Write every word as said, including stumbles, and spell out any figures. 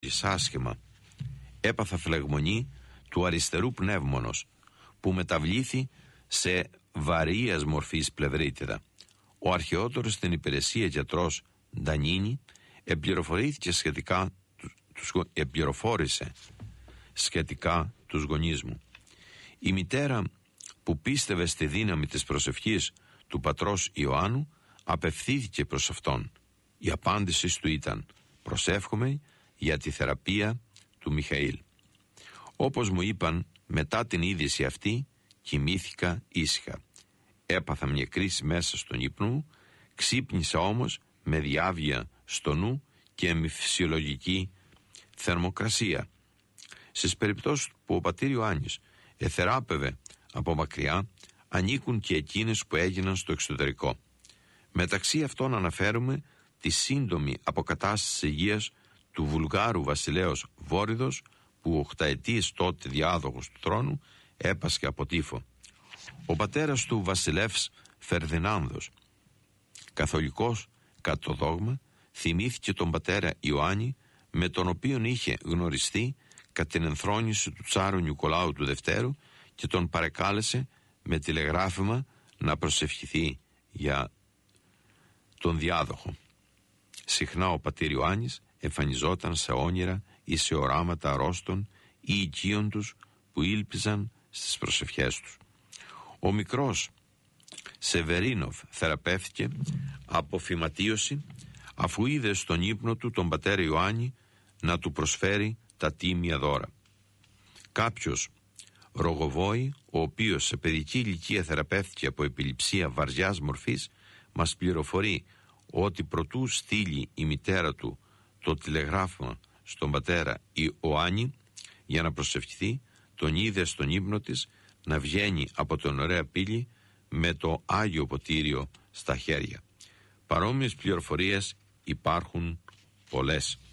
αισθάνθηκες άσχημα. Έπαθα φλεγμονή του αριστερού πνεύμονος, που μεταβλήθη σε βαρείας μορφής πλευρίτιδα. Ο αρχαιότερος στην υπηρεσία γιατρός Ντανίνη εμπληροφορήθηκε σχετικά, τους, εμπληροφόρησε σχετικά τους γονείς μου. Η μητέρα, που πίστευε στη δύναμη της προσευχής του πατρός Ιωάννου, απευθύνθηκε προς αυτόν. Η απάντηση του ήταν: προσεύχομαι για τη θεραπεία του Μιχαήλ. Όπως μου είπαν, μετά την είδηση αυτή κοιμήθηκα ήσυχα. Έπαθα μια κρίση μέσα στον ύπνο μου, ξύπνησα όμως με διάβια στο νου και με φυσιολογική θερμοκρασία. Στις περιπτώσεις που ο πατήρ Ιωάννης εθεράπευε από μακριά, ανήκουν και εκείνες που έγιναν στο εξωτερικό. Μεταξύ αυτών αναφέρουμε τη σύντομη αποκατάσταση υγείας του Βουλγάρου βασιλέως Βόριδος, που οχταετής τότε διάδοχος του θρόνου έπασχε από τύφο. Ο πατέρας του βασιλεύς Φερδινάνδος, καθολικός κατ' το δόγμα, θυμήθηκε τον πατέρα Ιωάννη, με τον οποίον είχε γνωριστεί κατά την ενθρόνηση του Τσάρου Νικολάου του Δευτέρου, και τον παρεκάλεσε με τηλεγράφημα να προσευχηθεί για τον διάδοχο. Συχνά ο πατήρ Ιωάννης εμφανιζόταν σε όνειρα ή σε οράματα αρρώστων ή οικείων τους που ήλπιζαν στις προσευχές τους. Ο μικρός Σεβερίνοφ θεραπεύτηκε από φυματίωση, αφού είδε στον ύπνο του τον πατέρα Ιωάννη να του προσφέρει τα τίμια δώρα. Κάποιος Ρογοβόη, ο οποίος σε παιδική ηλικία θεραπεύτηκε από επιληψία βαριάς μορφής, μας πληροφορεί ότι προτού στείλει η μητέρα του το τηλεγράφημα στον πατέρα Ιωάννη για να προσευχηθεί, τον είδε στον ύπνο της να βγαίνει από τον ωραία πύλη με το Άγιο Ποτήριο στα χέρια. Παρόμοιες πληροφορίες υπάρχουν πολλές.